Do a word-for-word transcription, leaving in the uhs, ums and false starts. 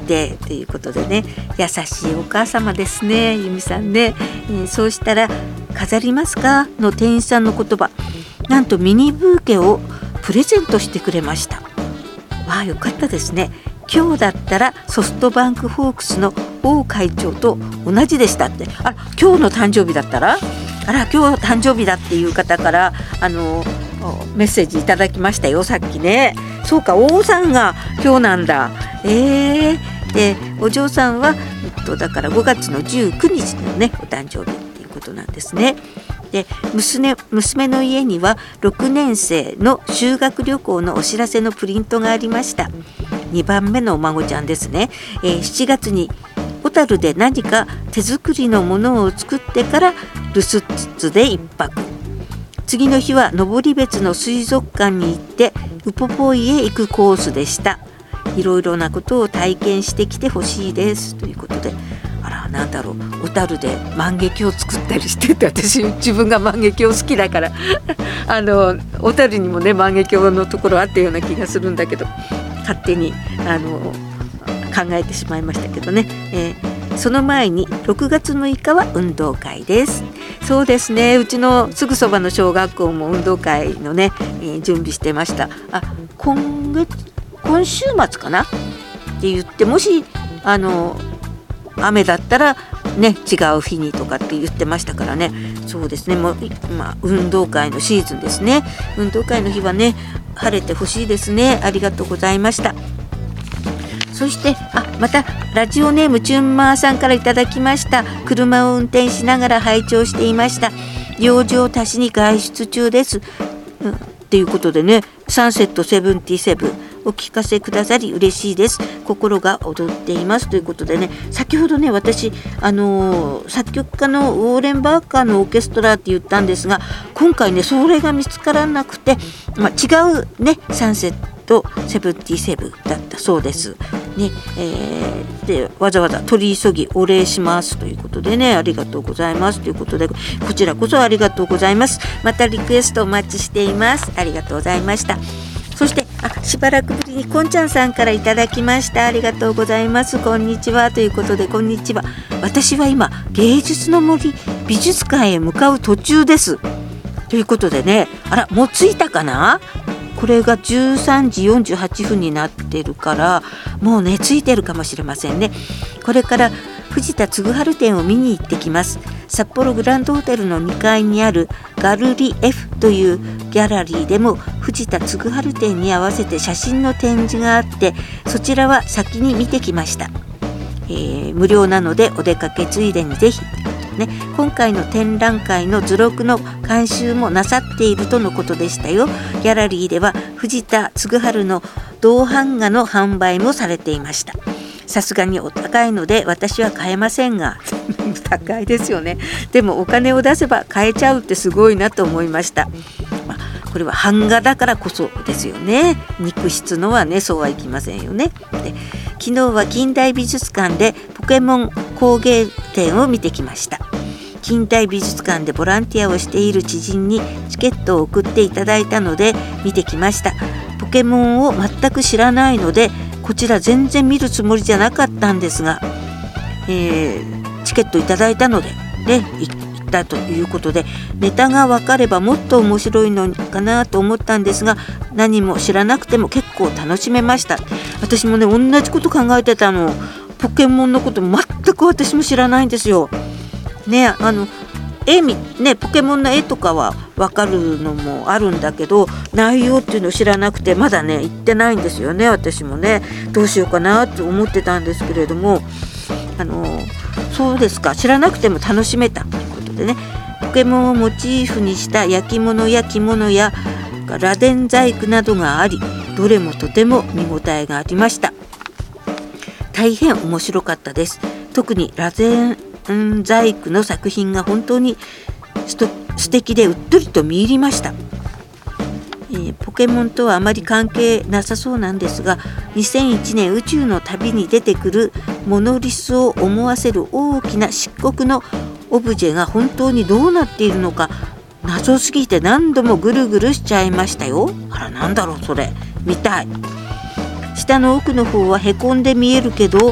ってということでね、優しいお母様ですね、由美さんね、えー、そうしたら飾りますかの店員さんの言葉、なんとミニブーケをプレゼントしてくれました。わあ、よかったですね。今日だったらソフトバンクホークスの王会長と同じでしたって。あら、今日の誕生日だったら、あら、今日誕生日だっていう方からあのメッセージいただきましたよ、さっきね。そうか、王さんが今日なんだ。えー、でお嬢さんは、えっと、だからごがつのじゅうくにちのねお誕生日っていうことなんですね。で 娘, 娘の家にはろくねんせいの修学旅行のお知らせのプリントがありました。にばんめのお孫ちゃんですね、えー、しちがつに小樽で何か手作りのものを作ってから留守ツでいっぱく、次の日は登別の水族館に行ってウポポイへ行くコースでした。いろいろなことを体験してきてほしいですということで、あら、なんだろう、小樽で万華鏡を作ったりしてて、私自分が万華鏡好きだからあの小樽にもね万華鏡のところあったような気がするんだけど、勝手にあの考えてしまいましたけどね、えー、その前にろくがつむいかは運動会です。そうですね、うちのすぐそばの小学校も運動会のね、えー、準備してました。あ、今月今週末かなって言って、もしあの雨だったらね違う日にとかって言ってましたからね。そうですね、もう、まあ、運動会のシーズンですね。運動会の日はね晴れてほしいですね。ありがとうございました。そしてあまたラジオネームチュンマーさんからいただきました。車を運転しながら拝聴していました。用事を足しに外出中です、うん、っていうことでね、サンセットセブンティーセブンお聞かせくださり嬉しいです。心が踊っていますということでね、先ほどね私、あのー、作曲家のウォーレン・バーカーのオーケストラって言ったんですが、今回ねそれが見つからなくて、まあ、違うねサンセットセブンティーセブンだったそうですね。えー、でわざわざ取り急ぎお礼しますということでね、ありがとうございますということで、こちらこそありがとうございます。またリクエストお待ちしています。ありがとうございました。そしてあしばらくぶりにこんちゃんさんからいただきました。ありがとうございます。こんにちはということで、こんにちは。私は今芸術の森美術館へ向かう途中ですということでね、あらもう着いたかな。これがじゅうさんじよんじゅうはっぷんになってるからもうね着いてるかもしれませんね。これから藤田嗣治展を見に行ってきます。札幌グランドホテルのにかいにあるガルリ F というギャラリーでも藤田嗣治展に合わせて写真の展示があって、そちらは先に見てきました、えー、無料なのでお出かけついでにぜひね、今回の展覧会の図録の監修もなさっているとのことでしたよ。ギャラリーでは藤田嗣治の銅版画の販売もされていました。さすがにお高いので私は買えませんが高いですよね。でもお金を出せば買えちゃうってすごいなと思いました。まあ、これは版画だからこそですよね。肉質のはねそうはいきませんよね。で昨日は近代美術館でポケモン工芸展を見てきました。近代美術館でボランティアをしている知人にチケットを送っていただいたので見てきました。ポケモンを全く知らないのでこちら全然見るつもりじゃなかったんですが、えー、チケットいただいたのでね行ったということで、ネタが分かればもっと面白いのかなと思ったんですが、何も知らなくても結構楽しめました。私もね同じこと考えてたの。ポケモンのこと全く私も知らないんですよね。あの絵みねポケモンの絵とかは分かるのもあるんだけど、内容っていうのを知らなくてまだね行ってないんですよね。私もねどうしようかなと思ってたんですけれども、あのそうですか、知らなくても楽しめたということでね、ポケモンをモチーフにした焼き物や着物や螺鈿細工などがあり、どれもとても見応えがありました。大変面白かったです。特に螺鈿細工の作品が本当に素敵でうっとりと見入りました、えー、ポケモンとはあまり関係なさそうなんですが、にせんいちねん宇宙の旅に出てくるモノリスを思わせる大きな漆黒のオブジェが本当にどうなっているのか謎すぎて何度もぐるぐるしちゃいましたよ。あらなんだろうそれ、見たい。下の奥の方はへこんで見えるけど